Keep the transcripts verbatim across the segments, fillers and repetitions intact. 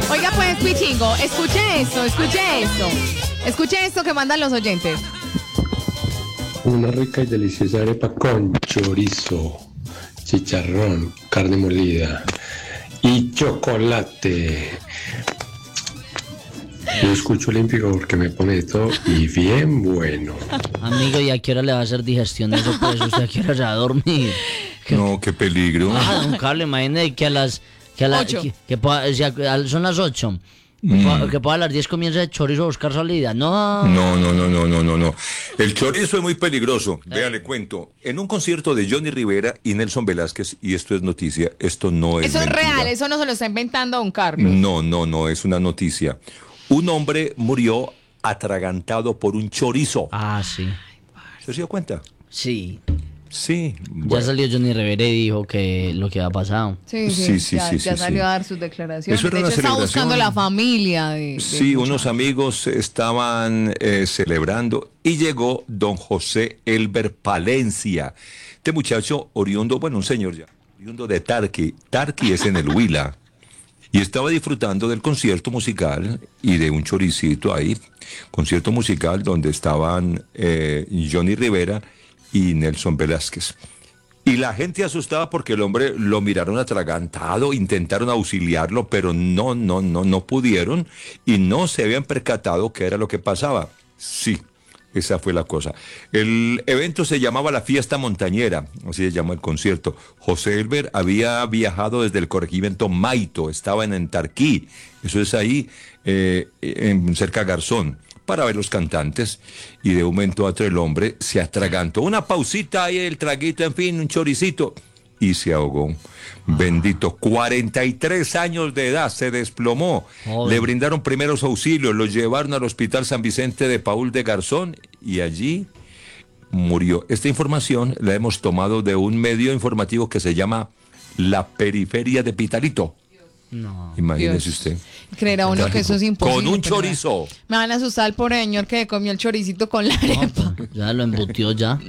Oiga, pues, Pichingo, escuche esto, escuche esto. Escuche esto que mandan los oyentes. Una rica y deliciosa arepa con chorizo, chicharrón, carne molida y chocolate. Yo escucho Olímpico porque me pone de todo y bien bueno. Amigo, ¿y a qué hora le va a hacer digestión eso? Pues usted a qué hora se va a dormir. No, qué peligro. Ah, don Carlos, imagínate que a las... Que a la, Ocho. que, que pueda- o sea, a- son las ocho. Que pueda- Que pueda a las diez comienza el chorizo a buscar salida. No. No, no, no, no, no, no, no. El chorizo es muy peligroso. Vea, le cuento. En un concierto de Johnny Rivera y Nelson Velázquez, y esto es noticia, esto no es Eso es mentira. real, eso no se lo está inventando don Carlos. No, no, no, es una noticia. Un hombre murió atragantado por un chorizo. Ah, sí. ¿Se dio cuenta? Sí. Sí. Ya bueno. salió Johnny Rivera y dijo que lo que ha pasado. Sí, sí, Sí, sí, ya, sí, ya sí, salió sí. a dar sus declaraciones. Eso era De una hecho, está celebración. buscando la familia de... de Sí, muchacho. unos amigos estaban eh, celebrando y llegó don José Elber Palencia. Este muchacho oriundo, bueno, un señor ya, oriundo de Tarqui. Tarqui es en el Huila. Y estaba disfrutando del concierto musical y de un choricito ahí. Concierto musical donde estaban eh, Johnny Rivera y Nelson Velázquez. Y la gente asustada porque el hombre lo miraron atragantado, intentaron auxiliarlo, pero no, no, no, no pudieron y no se habían percatado qué era lo que pasaba. Sí, esa fue la cosa. El evento se llamaba la Fiesta Montañera, así se llama el concierto. José Elber había viajado desde el corregimiento Maito, estaba en Entarquí, eso es ahí, eh, en, cerca de Garzón, para ver los cantantes, y de un momento a otro el hombre se atragantó. Una pausita ahí, el traguito, en fin, un choricito, y se ahogó. Bendito, cuarenta y tres años de edad, se desplomó. Joder. Le brindaron primeros auxilios, lo llevaron al Hospital San Vicente de Paúl de Garzón, y allí murió. Esta información la hemos tomado de un medio informativo que se llama La Periferia de Pitalito. No. Imagínese Dios. usted. Creerá uno que eso es imposible. Con un pero chorizo. Me van a asustar al pobre señor que comió el choricito con la No, arepa. pues, ya lo embutió ya.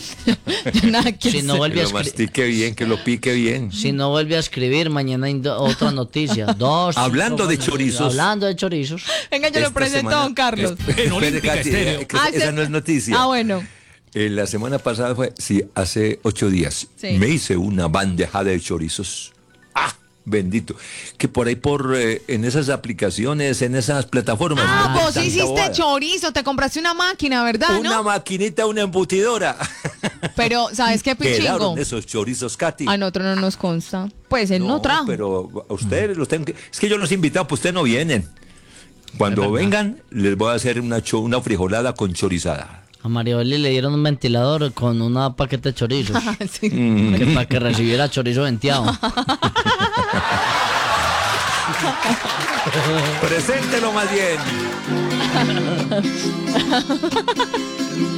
Ya nada que Si no hacer. vuelve Que a lo escribir. mastique bien, que lo pique bien. Si no vuelve a escribir, mañana hay do- otra noticia. Dos. Hablando de dos- chorizos. Hablando de chorizos. Venga, yo lo Esta presento semana- a don Carlos. Espere, espere, Katy, eh, que Ah, esa se- no es noticia. Ah, bueno. Eh, la semana pasada fue, sí, hace ocho días, Sí. me hice una bandejada de chorizos. ¡Ah! Bendito. Que por ahí, por eh, en esas aplicaciones, en esas plataformas. Ah, ¿no? vos Tanta hiciste bobada. chorizo, te compraste una máquina, ¿verdad? Una ¿No? maquinita, una embutidora. Pero, ¿sabes qué, Pichingo? Quedaron esos chorizos, Katy. A nosotros no nos consta. Pues él no, trajo. Pero a ustedes los tengo que... Es que yo los he invitado, pues ustedes no vienen. Cuando vengan, les voy a hacer una, cho- una frijolada con chorizada. A María Oli le dieron un ventilador con una paquete de chorizos. Sí. que para que recibiera chorizo venteado. Preséntelo más bien.